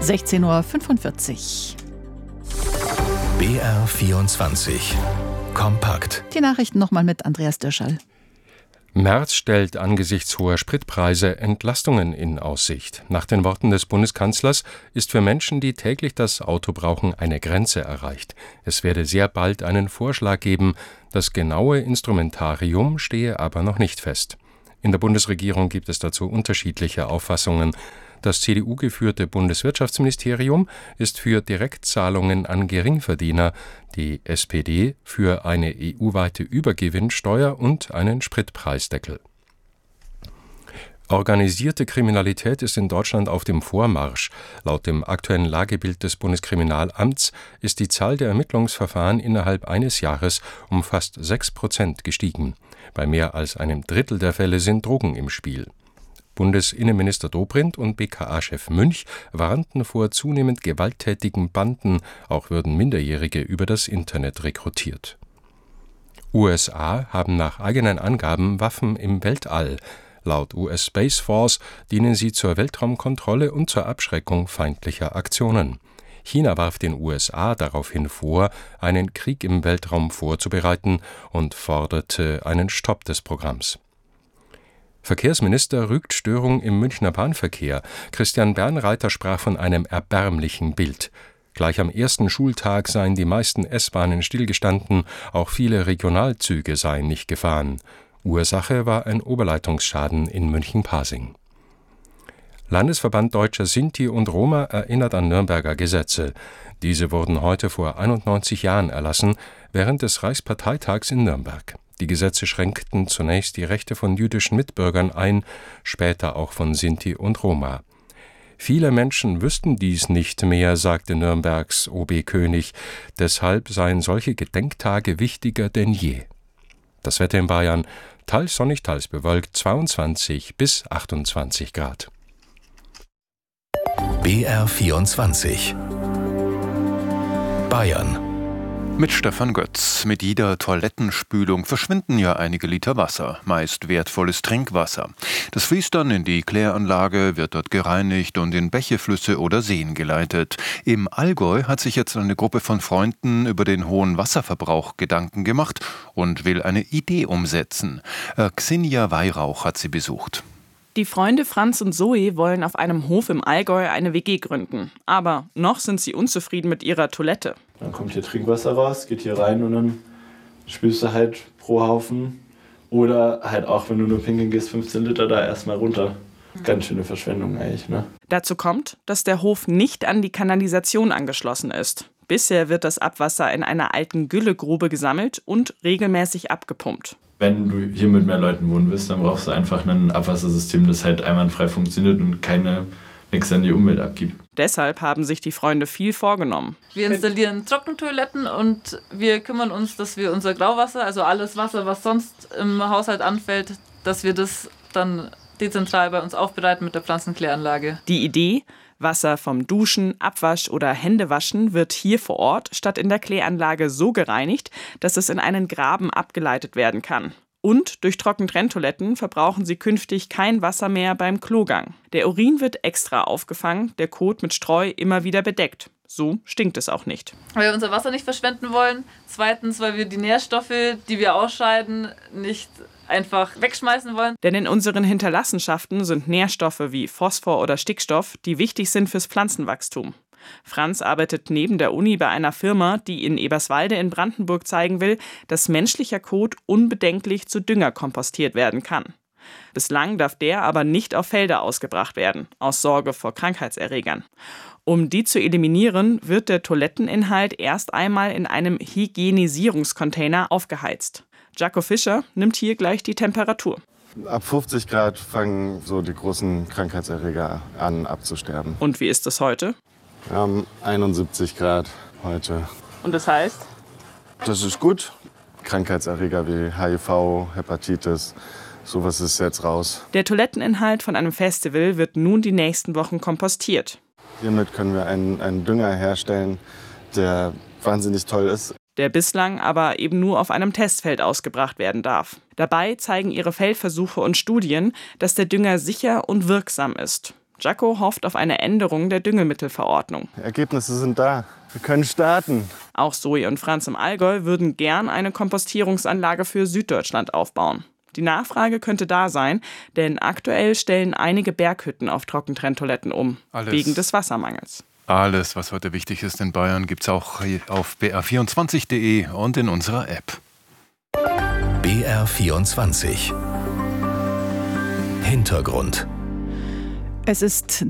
16:45 Uhr. BR24 Kompakt. Die Nachrichten nochmal mit Andreas Dürschall. Merz stellt angesichts hoher Spritpreise Entlastungen in Aussicht. Nach den Worten des Bundeskanzlers ist für Menschen, die täglich das Auto brauchen, eine Grenze erreicht. Es werde sehr bald einen Vorschlag geben. Das genaue Instrumentarium stehe aber noch nicht fest. In der Bundesregierung gibt es dazu unterschiedliche Auffassungen. Das CDU-geführte Bundeswirtschaftsministerium ist für Direktzahlungen an Geringverdiener, die SPD für eine EU-weite Übergewinnsteuer und einen Spritpreisdeckel. Organisierte Kriminalität ist in Deutschland auf dem Vormarsch. Laut dem aktuellen Lagebild des Bundeskriminalamts ist die Zahl der Ermittlungsverfahren innerhalb eines Jahres um fast 6% gestiegen. Bei mehr als einem Drittel der Fälle sind Drogen im Spiel. Bundesinnenminister Dobrindt und BKA-Chef Münch warnten vor zunehmend gewalttätigen Banden, auch würden Minderjährige über das Internet rekrutiert. USA haben nach eigenen Angaben Waffen im Weltall. Laut US Space Force dienen sie zur Weltraumkontrolle und zur Abschreckung feindlicher Aktionen. China warf den USA daraufhin vor, einen Krieg im Weltraum vorzubereiten und forderte einen Stopp des Programms. Verkehrsminister rügt Störung im Münchner Bahnverkehr. Christian Bernreiter sprach von einem erbärmlichen Bild. Gleich am ersten Schultag seien die meisten S-Bahnen stillgestanden, auch viele Regionalzüge seien nicht gefahren. Ursache war ein Oberleitungsschaden in München-Pasing. Landesverband Deutscher Sinti und Roma erinnert an Nürnberger Gesetze. Diese wurden heute vor 91 Jahren erlassen, während des Reichsparteitags in Nürnberg. Die Gesetze schränkten zunächst die Rechte von jüdischen Mitbürgern ein, später auch von Sinti und Roma. Viele Menschen wüssten dies nicht mehr, sagte Nürnbergs OB König. Deshalb seien solche Gedenktage wichtiger denn je. Das Wetter in Bayern: teils sonnig, teils bewölkt, 22 bis 28 Grad. BR24 Bayern. Mit Stefan Götz. Mit jeder Toilettenspülung verschwinden ja einige Liter Wasser, meist wertvolles Trinkwasser. Das fließt dann in die Kläranlage, wird dort gereinigt und in Bäche, Flüsse oder Seen geleitet. Im Allgäu hat sich jetzt eine Gruppe von Freunden über den hohen Wasserverbrauch Gedanken gemacht und will eine Idee umsetzen. Xenia Weihrauch hat sie besucht. Die Freunde Franz und Zoe wollen auf einem Hof im Allgäu eine WG gründen. Aber noch sind sie unzufrieden mit ihrer Toilette. Dann kommt hier Trinkwasser raus, geht hier rein und dann spülst du halt pro Haufen. Oder halt auch, wenn du nur pinkeln gehst, 15 Liter da erstmal runter. Ganz schöne Verschwendung eigentlich, ne? Dazu kommt, dass der Hof nicht an die Kanalisation angeschlossen ist. Bisher wird das Abwasser in einer alten Güllegrube gesammelt und regelmäßig abgepumpt. Wenn du hier mit mehr Leuten wohnen willst, dann brauchst du einfach ein Abwassersystem, das halt einwandfrei funktioniert und nichts an die Umwelt abgibt. Deshalb haben sich die Freunde viel vorgenommen. Wir installieren Trockentoiletten und wir kümmern uns, dass wir unser Grauwasser, also alles Wasser, was sonst im Haushalt anfällt, dass wir das dann dezentral bei uns aufbereiten mit der Pflanzenkläranlage. Die Idee: Wasser vom Duschen, Abwasch oder Händewaschen wird hier vor Ort statt in der Kläranlage so gereinigt, dass es in einen Graben abgeleitet werden kann. Und durch Trockentrenntoiletten verbrauchen sie künftig kein Wasser mehr beim Klogang. Der Urin wird extra aufgefangen, der Kot mit Streu immer wieder bedeckt. So stinkt es auch nicht. Weil wir unser Wasser nicht verschwenden wollen. Zweitens, weil wir die Nährstoffe, die wir ausscheiden, nicht einfach wegschmeißen wollen. Denn in unseren Hinterlassenschaften sind Nährstoffe wie Phosphor oder Stickstoff, die wichtig sind fürs Pflanzenwachstum. Franz arbeitet neben der Uni bei einer Firma, die in Eberswalde in Brandenburg zeigen will, dass menschlicher Kot unbedenklich zu Dünger kompostiert werden kann. Bislang darf der aber nicht auf Felder ausgebracht werden, aus Sorge vor Krankheitserregern. Um die zu eliminieren, wird der Toiletteninhalt erst einmal in einem Hygienisierungscontainer aufgeheizt. Jaco Fischer nimmt hier gleich die Temperatur. Ab 50 Grad fangen so die großen Krankheitserreger an abzusterben. Und wie ist es heute? Wir haben 71 Grad heute. Und das heißt? Das ist gut. Krankheitserreger wie HIV, Hepatitis, sowas ist jetzt raus. Der Toiletteninhalt von einem Festival wird nun die nächsten Wochen kompostiert. Hiermit können wir einen Dünger herstellen, der wahnsinnig toll ist. Der bislang aber eben nur auf einem Testfeld ausgebracht werden darf. Dabei zeigen ihre Feldversuche und Studien, dass der Dünger sicher und wirksam ist. Jaco hofft auf eine Änderung der Düngemittelverordnung. Ergebnisse sind da. Wir können starten. Auch Zoe und Franz im Allgäu würden gern eine Kompostierungsanlage für Süddeutschland aufbauen. Die Nachfrage könnte da sein, denn aktuell stellen einige Berghütten auf Trockentrenntoiletten um, wegen des Wassermangels. Alles, was heute wichtig ist in Bayern, gibt's auch auf br24.de und in unserer App. BR24 Hintergrund. Es ist